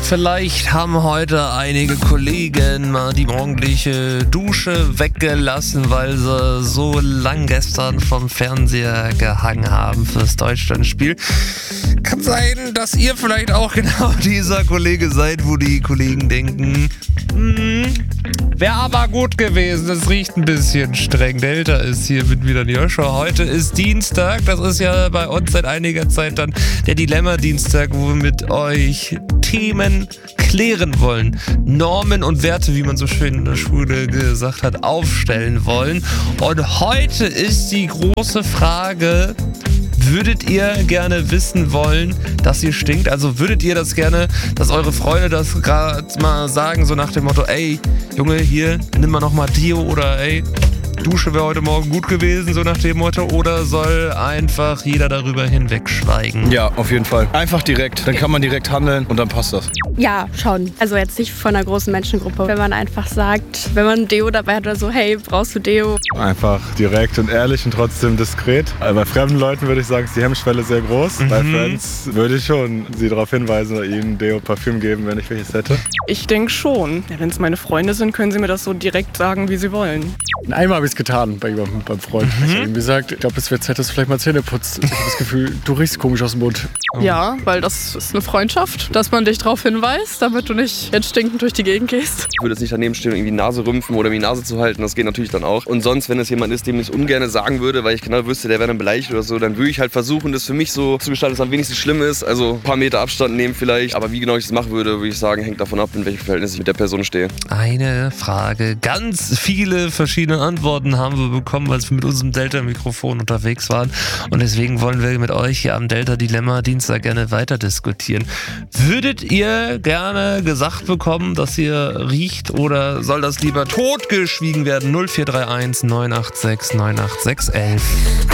Vielleicht haben heute einige Kollegen mal die morgendliche Dusche weggelassen, weil sie so lang gestern vom Fernseher gehangen haben fürs Deutschlandspiel. Kann sein, dass ihr vielleicht auch genau dieser Kollege seid, wo die Kollegen denken, wäre aber gut gewesen, es riecht ein bisschen streng. Delta ist hier mit wieder Joscha. Heute ist Dienstag, das ist ja bei uns seit einiger Zeit dann der Dilemma-Dienstag, wo wir mit euch Themen klären wollen, Normen und Werte, wie man so schön in der Schule gesagt hat, aufstellen wollen. Und heute ist die große Frage: Würdet ihr gerne wissen wollen, dass ihr stinkt? Also würdet ihr das gerne, dass eure Freunde das gerade mal sagen, so nach dem Motto, ey, Junge, hier, nimm mal nochmal Deo, oder ey, Dusche wäre heute Morgen gut gewesen, so nach dem Motto, oder soll einfach jeder darüber hinwegschweigen? Ja, auf jeden Fall. Einfach direkt. Dann kann man direkt handeln und dann passt das. Ja, schon. Also jetzt nicht von einer großen Menschengruppe. Wenn man einfach sagt, wenn man Deo dabei hat oder so, hey, brauchst du Deo? Einfach direkt und ehrlich und trotzdem diskret. Also bei fremden Leuten würde ich sagen, ist die Hemmschwelle sehr groß. Bei Friends würde ich schon sie darauf hinweisen oder ihnen Deo, Parfüm geben, wenn ich welches hätte. Ich denke schon. Ja, wenn es meine Freunde sind, können sie mir das so direkt sagen, wie sie wollen. Einmal habe ich es getan bei jemandem, beim Freund. Ich habe ihm gesagt, ich glaube, es wird Zeit, dass du vielleicht mal Zähne putzt. Ich habe das Gefühl, du riechst komisch aus dem Mund. Ja, weil das ist eine Freundschaft, dass man dich darauf hinweist, damit du nicht jetzt stinkend durch die Gegend gehst. Ich würde jetzt nicht daneben stehen und irgendwie die Nase rümpfen oder mir die Nase zu halten, das geht natürlich dann auch. Und sonst, wenn es jemand ist, dem ich es ungern sagen würde, weil ich genau wüsste, der wäre dann beleidigt oder so, dann würde ich halt versuchen, das für mich so zu gestalten, dass es am wenigsten schlimm ist. Also ein paar Meter Abstand nehmen vielleicht. Aber wie genau ich das machen würde, würde ich sagen, hängt davon ab, in welchem Verhältnis ich mit der Person stehe. Eine Frage. Ganz viele verschiedene Antworten haben wir bekommen, als wir mit unserem Delta-Mikrofon unterwegs waren. Und deswegen wollen wir mit euch hier am Delta-Dilemma-Dienstag gerne weiter diskutieren. Würdet ihr gerne gesagt bekommen, dass ihr riecht, oder soll das lieber totgeschwiegen werden? 0431 986 986 11.